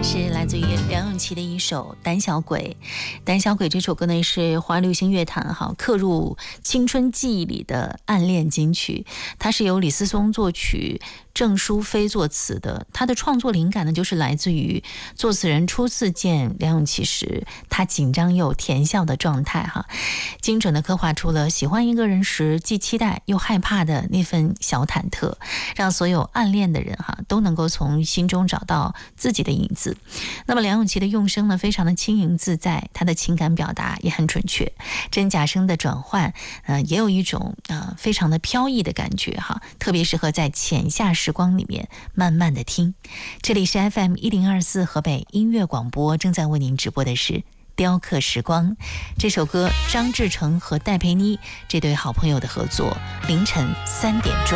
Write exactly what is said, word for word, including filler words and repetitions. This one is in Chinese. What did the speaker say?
是来自于梁咏琪的一首《胆小鬼》。《胆小鬼》这首歌呢，是华语流行乐坛哈刻入青春记忆里的暗恋金曲。它是由李思松作曲，郑淑菲作词的。他的创作灵感呢，就是来自于作词人初次见梁咏琪时，他紧张又甜笑的状态哈，精准的刻画出了喜欢一个人时既期待又害怕的那份小忐忑，让所有暗恋的人哈都能够从心中找到自己的影子。那么梁咏琪的用声呢，非常的轻盈自在，她的情感表达也很准确，真假声的转换，呃，也有一种呃非常的飘逸的感觉哈，特别适合在浅夏时光里面慢慢的听。这里是 F M 一零二四河北音乐广播，正在为您直播的是雕刻时光。这首歌张志成和戴佩妮这对好朋友的合作，凌晨三点钟。